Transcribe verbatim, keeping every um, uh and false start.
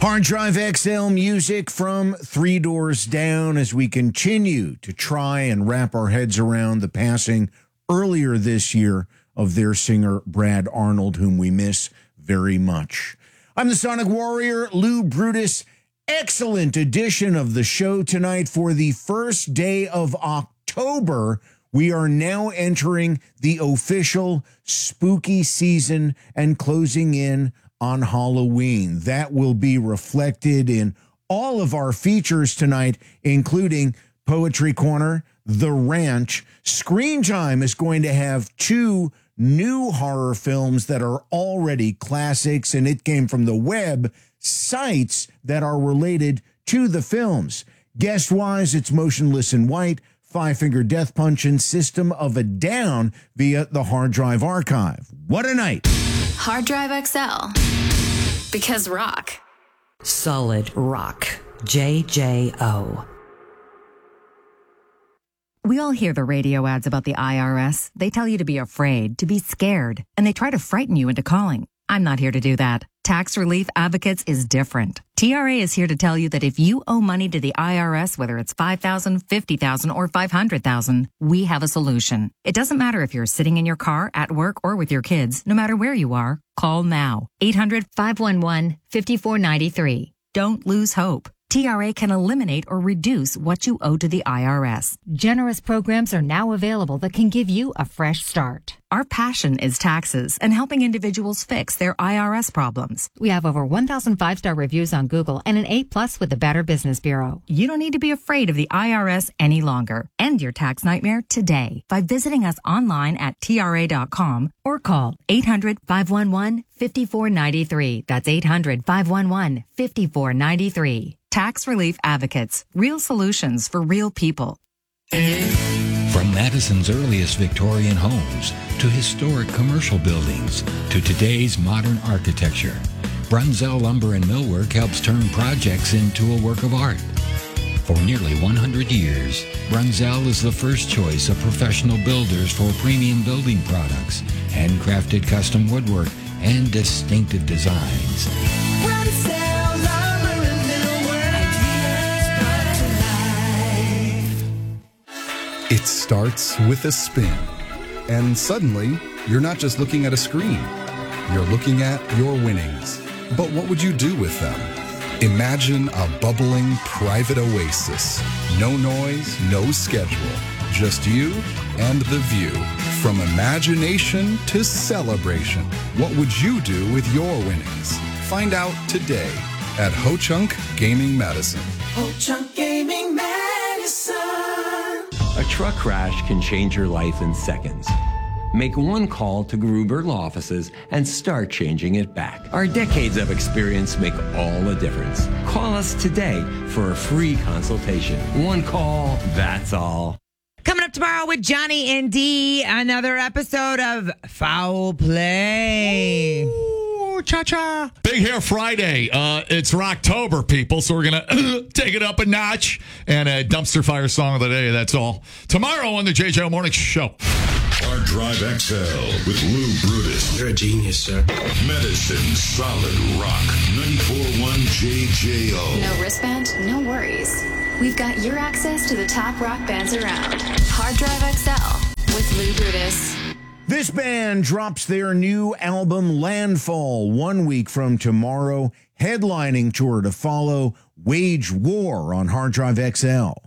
Hard Drive X L music from Three Doors Down as we continue to try and wrap our heads around the passing earlier this year of their singer Brad Arnold, whom we miss very much. I'm the Sonic Warrior, Lou Brutus. Excellent edition of the show tonight for the first day of October. We are now entering the official spooky season and closing in on Halloween. That will be reflected in all of our features tonight, including Poetry Corner, The Ranch. Screen Time is going to have two new horror films that are already classics, and it came from the web sites that are related to the films. Guest-wise, it's Motionless in White, Five Finger Death Punch, and System of a Down via the Hard Drive Archive. What a night! Hard Drive X L. Because rock. Solid rock. J J O. We all hear the radio ads about the I R S. They tell you to be afraid, to be scared, and they try to frighten you into calling. I'm not here to do that. Tax Relief Advocates is different. T R A is here to tell you that if you owe money to the I R S, whether it's five thousand dollars, fifty thousand dollars, or five hundred thousand dollars, we have a solution. It doesn't matter if you're sitting in your car, at work, or with your kids. No matter where you are, call now. eight hundred, five one one, five four nine three. Don't lose hope. T R A can eliminate or reduce what you owe to the I R S. Generous programs are now available that can give you a fresh start. Our passion is taxes and helping individuals fix their I R S problems. We have over one thousand five-star reviews on Google and an A plus with the Better Business Bureau. You don't need to be afraid of the I R S any longer. End your tax nightmare today by visiting us online at T R A dot com or call eight hundred, five one one, five four nine three. That's eight hundred, five one one, five four nine three. Tax Relief Advocates. Real solutions for real people. From Madison's earliest Victorian homes to historic commercial buildings to today's modern architecture, Brunzell Lumber and Millwork helps turn projects into a work of art. For nearly one hundred years, Brunzell is the first choice of professional builders for premium building products, handcrafted custom woodwork, and distinctive designs. Brunzell Lumber and Millwork. It starts with a spin, and suddenly, you're not just looking at a screen, you're looking at your winnings. But what would you do with them? Imagine a bubbling private oasis. No noise, no schedule, just you and the view. From imagination to celebration, what would you do with your winnings? Find out today at Ho-Chunk Gaming Madison. Ho-Chunk Gaming Madison. A truck crash can change your life in seconds. Make one call to Gruber Law Offices and start changing it back. Our decades of experience make all the difference. Call us today for a free consultation. One call, that's all. Coming up tomorrow with Johnny and D, another episode of Foul Play. Ooh, cha-cha. Big Hair Friday. Uh, it's Rocktober, people, so we're going to take it up a notch. And a dumpster fire song of the day, that's all. Tomorrow on the J J O Morning Show. Hard Drive X L with Lou Brutus. You're a genius, sir. Medicine Solid Rock. ninety-four point one J J O. No wristband? No worries. We've got your access to the top rock bands around. Hard Drive X L with Lou Brutus. This band drops their new album Landfall one week from tomorrow. Headlining tour to follow. Wage War on Hard Drive X L.